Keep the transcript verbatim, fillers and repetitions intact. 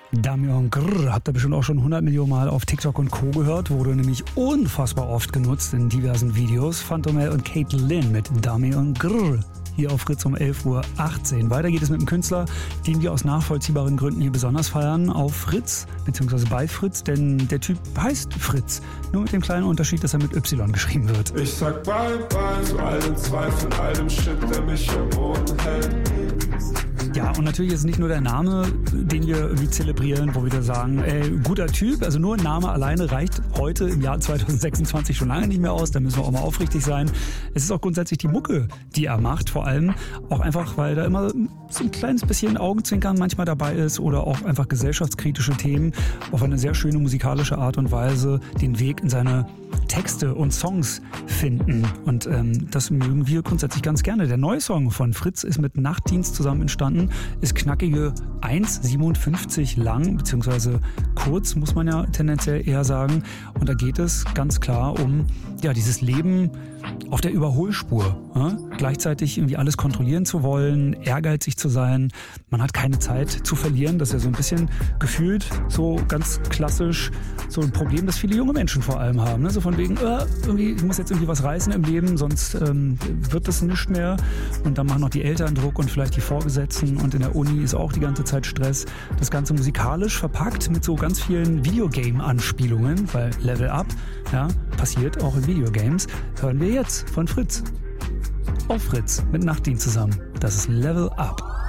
Damian Grrr, habt ihr bestimmt auch schon hundert Millionen Mal auf TikTok und Co. gehört, wurde nämlich unfassbar oft genutzt in diversen Videos. Phantomel und Kate Lynn mit Damian Grrr. Hier auf Fritz um elf Uhr achtzehn. Weiter geht es mit einem Künstler, den wir aus nachvollziehbaren Gründen hier besonders feiern, auf Fritz, beziehungsweise bei Fritz, denn der Typ heißt Fritz. Nur mit dem kleinen Unterschied, dass er mit Y geschrieben wird. Ich sag bye bye zu all den Zweifeln, all dem Shit, der mich am Boden hält. Ja, und natürlich ist es nicht nur der Name, den wir irgendwie zelebrieren, wo wir da sagen, ey, guter Typ, also nur ein Name alleine reicht heute im Jahr zwanzig sechsundzwanzig schon lange nicht mehr aus, da müssen wir auch mal aufrichtig sein. Es ist auch grundsätzlich die Mucke, die er macht, vor allem auch einfach, weil da immer so ein kleines bisschen Augenzwinkern manchmal dabei ist oder auch einfach gesellschaftskritische Themen auf eine sehr schöne musikalische Art und Weise den Weg in seine Texte und Songs finden. Und ähm, das mögen wir grundsätzlich ganz gerne. Der neue Song von Fritz ist mit Nachtdienst zusammen entstanden, ist knackige eins Komma siebenundfünfzig lang, beziehungsweise kurz, muss man ja tendenziell eher sagen. Und da geht es ganz klar um ja, dieses Leben auf der Überholspur. Ja? Gleichzeitig irgendwie alles kontrollieren zu wollen, ehrgeizig zu sein. Man hat keine Zeit zu verlieren. Das ist ja so ein bisschen gefühlt so ganz klassisch so ein Problem, das viele junge Menschen vor allem haben. Ne? So von wegen, äh, irgendwie, ich muss jetzt irgendwie was reißen im Leben, sonst ähm, wird das nicht mehr. Und dann machen noch die Eltern Druck und vielleicht die Vorgesetzten. Und in der Uni ist auch die ganze Zeit Stress. Das Ganze musikalisch verpackt mit so ganz vielen Videogame-Anspielungen, weil Level Up ja, passiert auch in Videogames. Hören wir jetzt von Fritz. Auf Fritz mit Nachtdienst zusammen. Das ist Level Up.